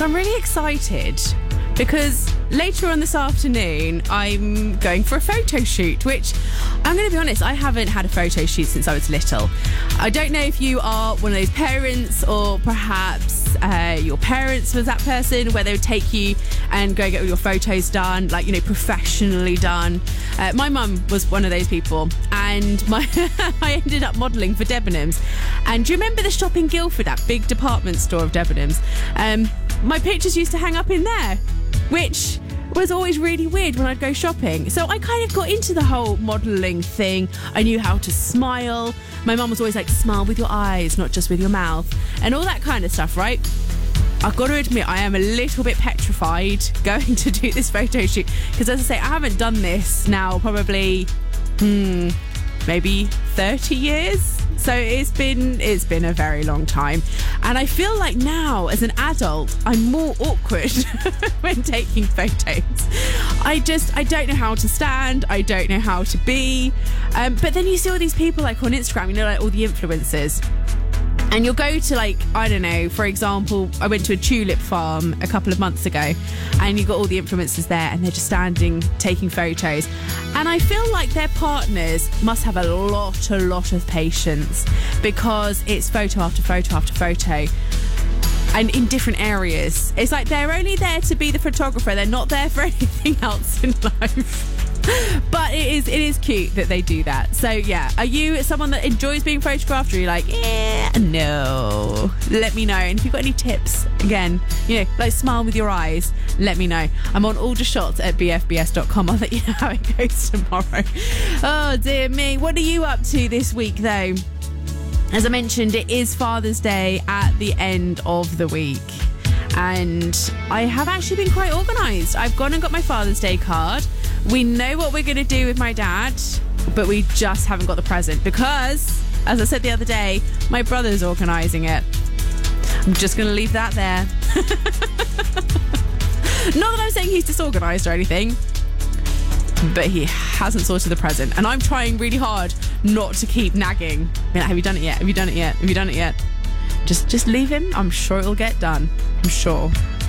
So I'm really excited because later on this afternoon, I'm going for a photo shoot, which I'm going to be honest, I haven't had a photo shoot since I was little. I don't know if you are one of those parents or perhaps your parents was that person where they would take you and go get all your photos done, like, you know, professionally done. My mum was one of those people, and I ended up modelling for Debenhams. And do you remember the shop in Guildford, that big department store of Debenhams? My pictures used to hang up in there, which was always really weird when I'd go shopping. So I kind of got into the whole modelling thing. I knew how to smile. My mum was always like, smile with your eyes, not just with your mouth, and all that kind of stuff, right? I've got to admit, I am a little bit petrified going to do this photo shoot because, as I say, I haven't done this now probably maybe 30 years. So it's been a very long time. And I feel like now, as an adult, I'm more awkward when taking photos. I don't know how to stand. I don't know how to be. But then you see all these people like on Instagram, you know, like all the influencers. And you'll go to, like, I don't know, for example, I went to a tulip farm a couple of months ago and you got all the influencers there and they're just standing taking photos. And I feel like their partners must have a lot of patience because it's photo after photo after photo. And in different areas. It's like they're only there to be the photographer. They're not there for anything else in life. But it is cute that they do that. So yeah, are you someone that enjoys being photographed, or are you like, no? Let me know. And if you've got any tips, again, you know, like smile with your eyes, let me know. I'm on aldershots@bfbs.com. I'll let you know how it goes tomorrow. Oh dear me, what are you up to this week though? As I mentioned, it is Father's Day at the end of the week. And I have actually been quite organised. I've gone and got my Father's Day card. We know what we're going to do with my dad, but we just haven't got the present because, as I said the other day, my brother's organising it. I'm just going to leave that there. Not that I'm saying he's disorganised or anything, but he hasn't sorted the present. And I'm trying really hard not to keep nagging. Like, have you done it yet? Have you done it yet? Have you done it yet? Just leave him. I'm sure it'll get done. I'm sure.